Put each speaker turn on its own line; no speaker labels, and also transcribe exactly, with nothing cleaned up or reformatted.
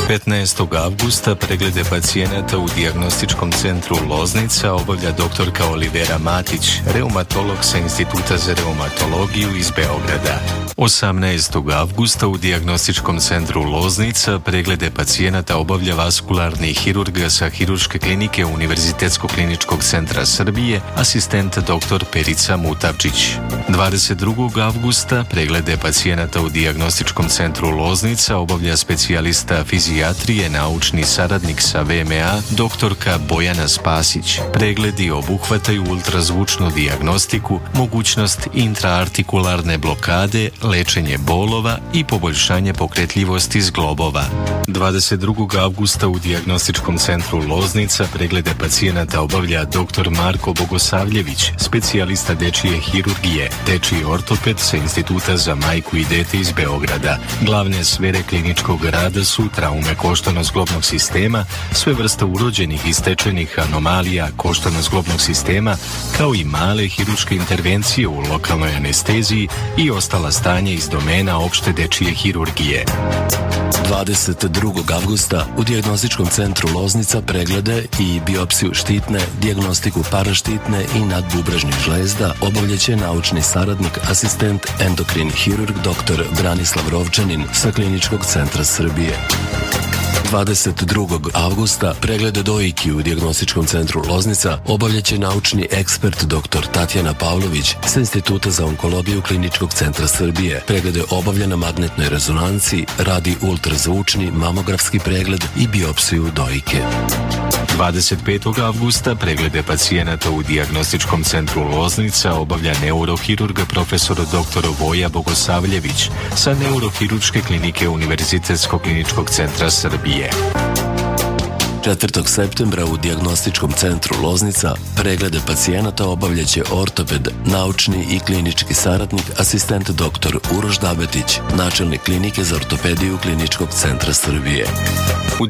petnaestog avgusta preglede pacijenata u dijagnostičkom centru Loznica obavlja doktorka Olivera Matić, reumatolog sa Instituta za reumatologiju iz Beograda. osamnaestog avgusta u dijagnostičkom centru Loznica preglede pacijenata obavlja vaskularni hirurg sa Hirurške klinike Univerzitetskog kliničkog centra Srbije, asistent dr. Perica Mutavčić. dvadeset drugog avgusta preglede pacijenata u dijagnostičkom centru Loznica obavlja specijalista fizijatrije, naučni saradnik sa V M A, doktorka Bojana Spasić. Pregledi obuhvataju ultrazvučnu dijagnostiku, mogućnost intraartikularne blokade, lečenje bolova i poboljšanje pokretljivosti zglobova. dvadeset drugog avgusta u dijagnostičkom centru Loznica preglede pacijenata obavlja dr. Marko Bogosavljević, specijalista dečije hirurgije, dečiji ortoped sa Instituta za majku i dete iz Beograda. Glavne sfere kliničkog rada su traume koštano-zglobnog sistema, sve vrste urođenih i stečenih anomalija koštano-zglobnog sistema, kao i male hirurške intervencije u lokalnoj anesteziji i ostala stanja iz domena opšte dečije hirurgije.
dvadeset drugog avgusta u dijagnostičkom centru Loznica preglede i biopsiju štitne, dijagnostiku paraštitne i nadbubrežnih žlezda obavljaće naučni saradnik, asistent endokrini hirurg dr. Branislav Rovčanin sa Kliničkog centra Srbije. dvadeset drugog avgusta preglede dojki u dijagnostičkom centru Loznica obavljaće naučni ekspert dr. Tatjana Pavlović sa Instituta za onkologiju Kliničkog centra Srbije. Preglede obavlja na magnetnoj rezonanci, radi ultrazvučni, mamografski pregled i biopsiju dojke.
dvadeset petog avgusta preglede pacijenata u dijagnostičkom centru Loznica obavlja neurohirurg profesor dr. Voja Bogosavljević sa Neurohirurške klinike Univerzitetskog kliničkog centra Srbije.
četvrtog septembra u dijagnostičkom centru Loznica preglede pacijenata obavljaće ortoped, naučni i klinički saradnik, asistent dr. Uroš Dabetić, načelnik klinike za ortopediju Kliničkog centra Srbije.